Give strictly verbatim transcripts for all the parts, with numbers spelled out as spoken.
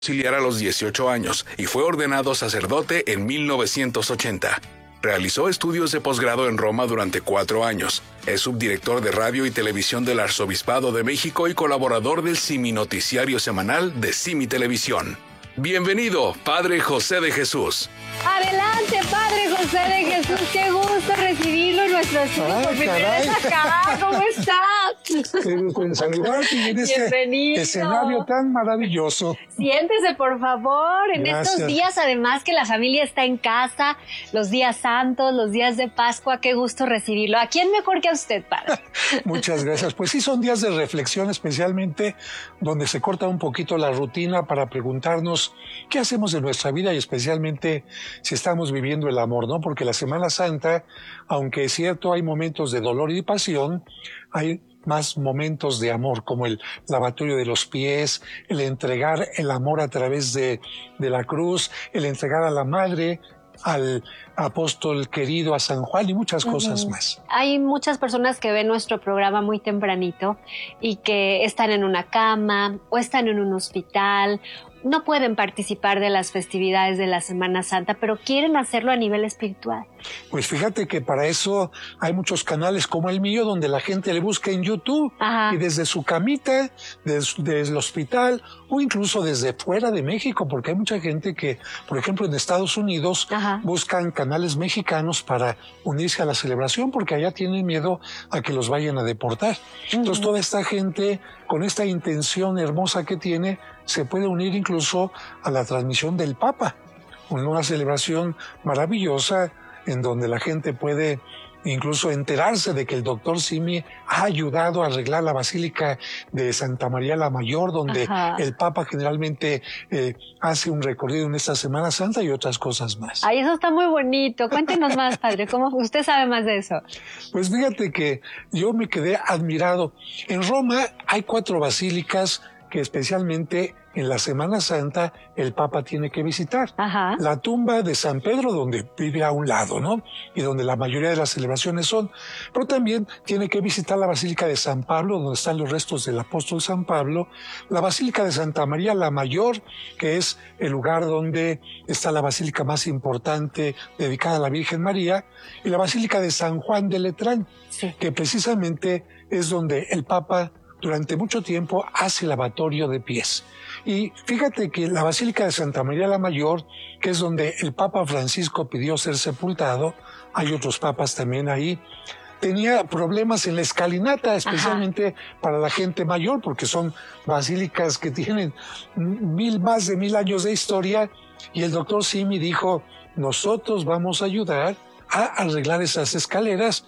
auxiliar a los dieciocho años y fue ordenado sacerdote en mil novecientos ochenta. Realizó estudios de posgrado en Roma durante cuatro años. Es subdirector de radio y televisión del Arzobispado de México y colaborador del Simi Noticiario Semanal de Simi Televisión. Bienvenido, Padre José de Jesús. Adelante, Padre José de Jesús, qué gusto recibirlo en nuestro estudio por primera vez acá. ¿Cómo está? Qué gusto en saludarte y en este Bienvenido. escenario tan maravilloso. Siéntese, por favor, en Gracias. estos días, además que la familia está en casa, los días santos, los días de Pascua, qué gusto recibirlo. ¿A quién mejor que a usted, Padre? Muchas gracias. Pues sí, son días de reflexión, especialmente donde se corta un poquito la rutina para preguntarnos qué hacemos de nuestra vida y especialmente si estamos viviendo el amor, ¿no? Porque la Semana Santa, aunque es cierto, hay momentos de dolor y de pasión, hay más momentos de amor, como el lavatorio de los pies, el entregar el amor a través de, de la cruz, el entregar a la madre, al apóstol querido, a San Juan y muchas cosas uh-huh. más. Hay muchas personas que ven nuestro programa muy tempranito y que están en una cama o están en un hospital, no pueden participar de las festividades de la Semana Santa, pero quieren hacerlo a nivel espiritual. Pues fíjate que para eso hay muchos canales como el mío donde la gente le busca en YouTube. Ajá. Y desde su camita, desde, desde el hospital o incluso desde fuera de México, porque hay mucha gente que, por ejemplo, en Estados Unidos Ajá. buscan canales mexicanos para unirse a la celebración porque allá tienen miedo a que los vayan a deportar. Uh-huh. Entonces toda esta gente con esta intención hermosa que tiene se puede unir incluso a la transmisión del Papa, una celebración maravillosa en donde la gente puede incluso enterarse de que el doctor Simi ha ayudado a arreglar la Basílica de Santa María la Mayor, donde Ajá. el Papa generalmente eh, hace un recorrido en esta Semana Santa y otras cosas más. Ay, eso está muy bonito. Cuéntenos más, Padre, ¿cómo usted sabe más de eso? Pues fíjate que yo me quedé admirado. En Roma hay cuatro basílicas que especialmente en la Semana Santa el Papa tiene que visitar. Ajá. La tumba de San Pedro, donde vive a un lado, ¿no? Y donde la mayoría de las celebraciones son. Pero también tiene que visitar la Basílica de San Pablo, donde están los restos del apóstol San Pablo, la Basílica de Santa María la Mayor, que es el lugar donde está la basílica más importante dedicada a la Virgen María, y la Basílica de San Juan de Letrán, sí. que precisamente es donde el Papa durante mucho tiempo hace lavatorio de pies. Y fíjate que la Basílica de Santa María la Mayor, que es donde el Papa Francisco pidió ser sepultado, hay otros papas también ahí, tenía problemas en la escalinata, especialmente Ajá. para la gente mayor, porque son basílicas que tienen mil, más de mil años de historia, y el doctor Simi dijo, nosotros vamos a ayudar a arreglar esas escaleras.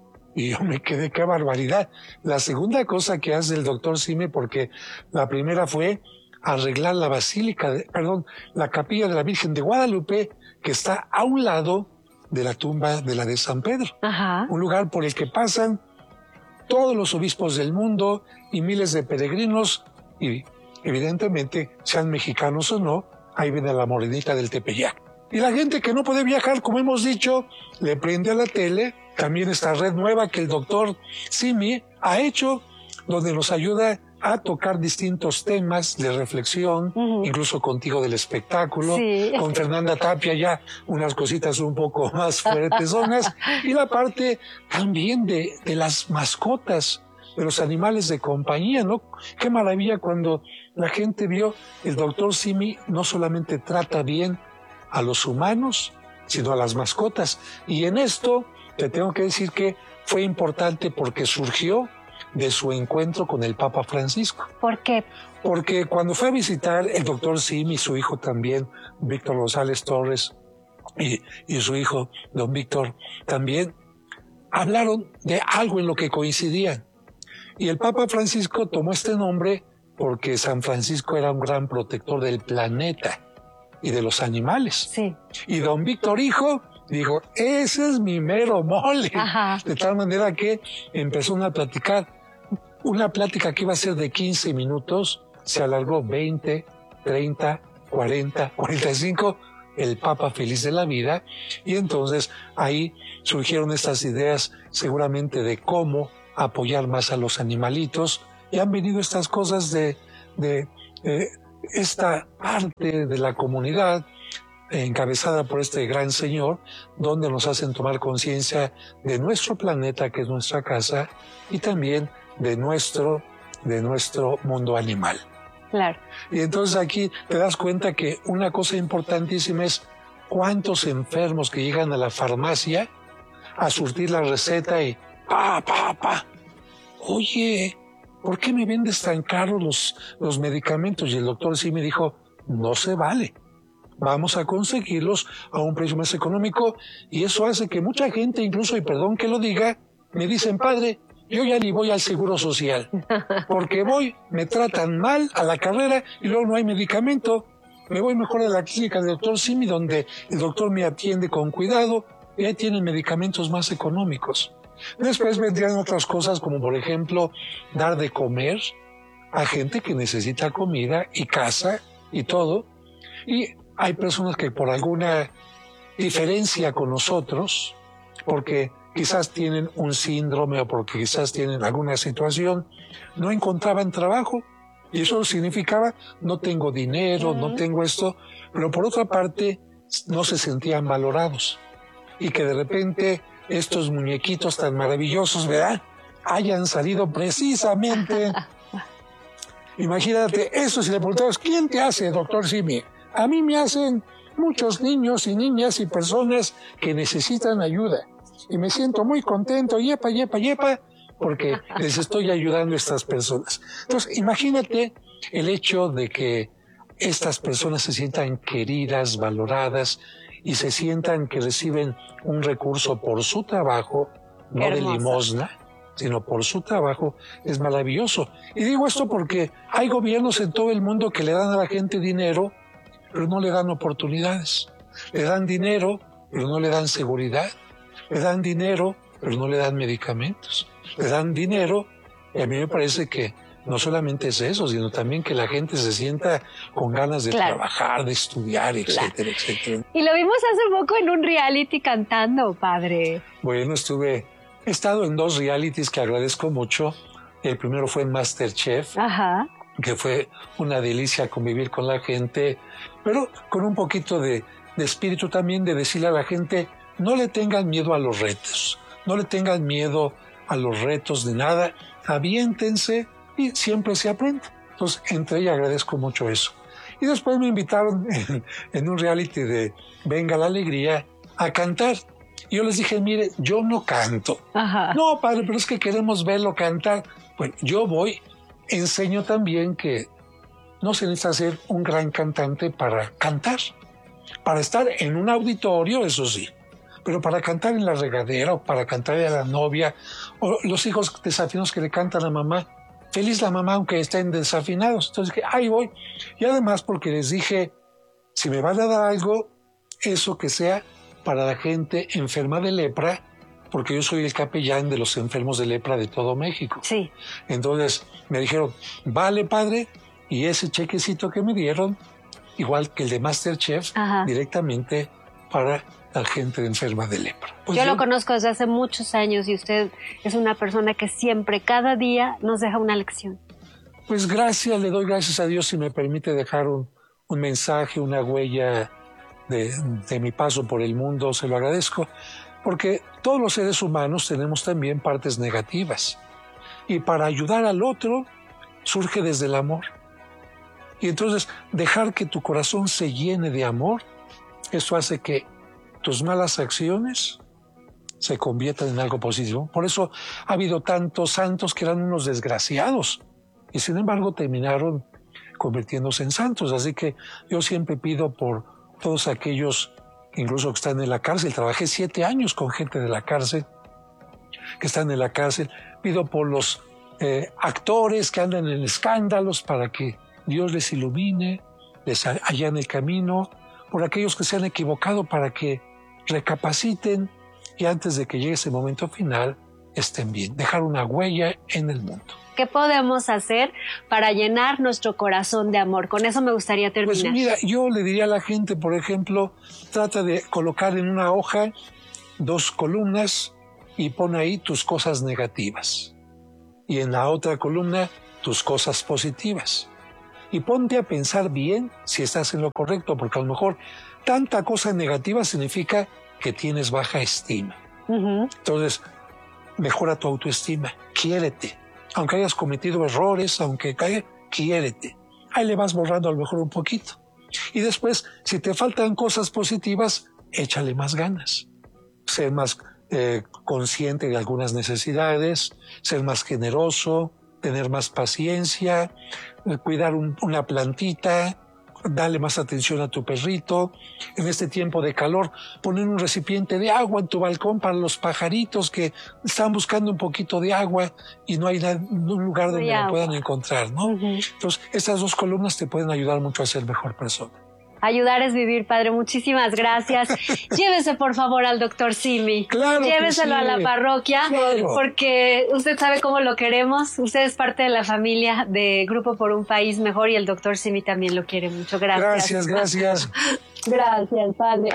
Y yo me quedé, qué barbaridad. La segunda cosa que hace el doctor Simi, porque la primera fue arreglar la basílica, de, perdón, la capilla de la Virgen de Guadalupe, que está a un lado de la tumba de la de San Pedro. Ajá. Un lugar por el que pasan todos los obispos del mundo y miles de peregrinos, y evidentemente, sean mexicanos o no, ahí viene la morenita del Tepeyac. Y la gente que no puede viajar, como hemos dicho, le prende a la tele, también esta red nueva que el doctor Simi ha hecho, donde nos ayuda a tocar distintos temas de reflexión, uh-huh. incluso contigo del espectáculo, sí. con Fernanda Tapia ya unas cositas un poco más fuertezonas, y la parte también de, de las mascotas, de los animales de compañía, ¿no? Qué maravilla cuando la gente vio el doctor Simi no solamente trata bien a los humanos, sino a las mascotas. Y en esto te tengo que decir que fue importante porque surgió de su encuentro con el Papa Francisco. ¿Por qué? Porque cuando fue a visitar el doctor Simi y su hijo también, Víctor González Torres, y, y su hijo, don Víctor, también, hablaron de algo en lo que coincidían. Y el Papa Francisco tomó este nombre porque San Francisco era un gran protector del planeta y de los animales. Sí. Y don Víctor hijo dijo, ese es mi mero mole. Ajá. De tal manera que empezó a platicar. Una plática que iba a ser de quince minutos, se alargó veinte, treinta, cuarenta, cuarenta y cinco, el Papa feliz de la vida. Y entonces ahí surgieron estas ideas seguramente de cómo apoyar más a los animalitos. Y han venido estas cosas de, de, de esta parte de la comunidad encabezada por este gran señor, donde nos hacen tomar conciencia de nuestro planeta, que es nuestra casa, y también de nuestro, de nuestro mundo animal. Claro. Y entonces aquí te das cuenta que una cosa importantísima es cuántos enfermos que llegan a la farmacia a surtir la receta y pa, pa, pa. Oye, ¿por qué me vendes tan caros los, los medicamentos? Y el doctor sí me dijo, no se vale. Vamos a conseguirlos a un precio más económico, y eso hace que mucha gente, incluso, y perdón que lo diga, me dicen, padre, yo ya ni voy al Seguro Social, porque voy, me tratan mal a la carrera y luego no hay medicamento. Me voy mejor a la clínica del doctor Simi, donde el doctor me atiende con cuidado y ahí tienen medicamentos más económicos. Después vendrían otras cosas, como por ejemplo, dar de comer a gente que necesita comida y casa y todo. Y hay personas que por alguna diferencia con nosotros, porque quizás tienen un síndrome o porque quizás tienen alguna situación, no encontraban trabajo. Y eso significaba, no tengo dinero, uh-huh. no tengo esto, pero por otra parte, no se sentían valorados. Y que de repente estos muñequitos tan maravillosos, ¿verdad?, hayan salido precisamente. Imagínate, eso si le preguntamos, ¿quién te hace, doctor Simi? A mí me hacen muchos niños y niñas y personas que necesitan ayuda. Y me siento muy contento, yepa, yepa, yepa, porque les estoy ayudando a estas personas. Entonces, imagínate el hecho de que estas personas se sientan queridas, valoradas, y se sientan que reciben un recurso por su trabajo, no de limosna, sino por su trabajo, es maravilloso. Y digo esto porque hay gobiernos en todo el mundo que le dan a la gente dinero, pero no le dan oportunidades. Le dan dinero, pero no le dan seguridad. Le dan dinero, pero no le dan medicamentos. Le dan dinero, y a mí me parece que no solamente es eso, sino también que la gente se sienta con ganas de claro. trabajar, de estudiar, etcétera, claro. etcétera. Y lo vimos hace poco en un reality cantando, padre. Bueno, estuve, he estado en dos realities que agradezco mucho. El primero fue en MasterChef, Ajá. que fue una delicia convivir con la gente, pero con un poquito de, de espíritu también de decirle a la gente, no le tengan miedo a los retos, no le tengan miedo a los retos de nada, aviéntense y siempre se aprende. Entonces, entre ellas agradezco mucho eso. Y después me invitaron en, en un reality de Venga la Alegría a cantar. Y yo les dije, mire, yo no canto. Ajá. No, padre, pero es que queremos verlo cantar. Bueno, yo voy, enseño también que no se necesita ser un gran cantante para cantar. Para estar en un auditorio, eso sí. Pero para cantar en la regadera o para cantar a la novia o los hijos desafinados que le cantan a mamá, feliz la mamá aunque estén desafinados. Entonces dije, ahí voy. Y además porque les dije, si me van a dar algo, eso que sea para la gente enferma de lepra, porque yo soy el capellán de los enfermos de lepra de todo México. Sí. Entonces me dijeron, vale, padre, y ese chequecito que me dieron, igual que el de MasterChef, Ajá. directamente para la gente enferma de lepra. Pues yo, yo lo conozco desde hace muchos años y usted es una persona que siempre, cada día, nos deja una lección. Pues gracias, le doy gracias a Dios si me permite dejar un, un mensaje, una huella de, de mi paso por el mundo, se lo agradezco, porque todos los seres humanos tenemos también partes negativas. Y para ayudar al otro, surge desde el amor. Y entonces, dejar que tu corazón se llene de amor, eso hace que tus malas acciones se conviertan en algo positivo. Por eso ha habido tantos santos que eran unos desgraciados y sin embargo terminaron convirtiéndose en santos. Así que yo siempre pido por todos aquellos, incluso que están en la cárcel. Trabajé siete años con gente de la cárcel, que están en la cárcel. Pido por los eh, actores que andan en escándalos para que Dios les ilumine, les allane el camino. Por aquellos que se han equivocado para que recapaciten y antes de que llegue ese momento final estén bien, dejar una huella en el mundo. ¿Qué podemos hacer para llenar nuestro corazón de amor? Con eso me gustaría terminar. Pues mira, yo le diría a la gente, por ejemplo, trata de colocar en una hoja dos columnas y pon ahí tus cosas negativas y en la otra columna tus cosas positivas. y ponte a pensar bien si estás en lo correcto, porque a lo mejor tanta cosa negativa significa que tienes baja estima. Uh-huh. Entonces, mejora tu autoestima, quiérete. Aunque hayas cometido errores, aunque caiga, quiérete. Ahí le vas borrando a lo mejor un poquito. Y después, si te faltan cosas positivas, échale más ganas. Ser más eh, consciente de algunas necesidades, ser más generoso, tener más paciencia, cuidar un, una plantita, darle más atención a tu perrito. En este tiempo de calor, poner un recipiente de agua en tu balcón para los pajaritos que están buscando un poquito de agua y no hay nada, un lugar donde lo puedan encontrar, ¿no? Uh-huh. Entonces, estas dos columnas te pueden ayudar mucho a ser mejor persona. Ayudar es vivir, padre. Muchísimas gracias. Llévese, por favor, al doctor Simi. Claro. Lléveselo sí. a la parroquia, claro. porque usted sabe cómo lo queremos. Usted es parte de la familia de Grupo por un País Mejor y el doctor Simi también lo quiere mucho. Gracias. Gracias, gracias. Gracias, padre.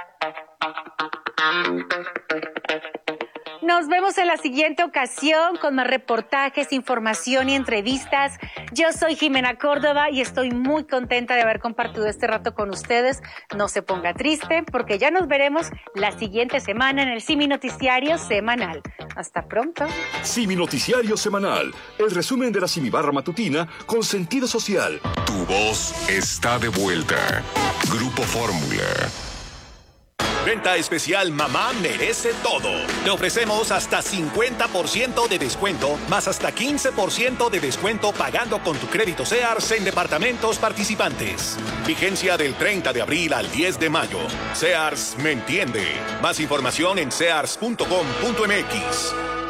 Nos vemos en la siguiente ocasión con más reportajes, información y entrevistas. Yo soy Jimena Córdoba y estoy muy contenta de haber compartido este rato con ustedes. No se ponga triste porque ya nos veremos la siguiente semana en el Simi Noticiario Semanal. Hasta pronto. Simi Noticiario Semanal, el resumen de la Simi Barra Matutina con sentido social. Tu voz está de vuelta. Grupo Fórmula. Venta especial Mamá Merece Todo. Le ofrecemos hasta cincuenta por ciento de descuento, más hasta quince por ciento de descuento pagando con tu crédito Sears en departamentos participantes. Vigencia del treinta de abril al diez de mayo. Sears me entiende. Más información en sears punto com punto m x.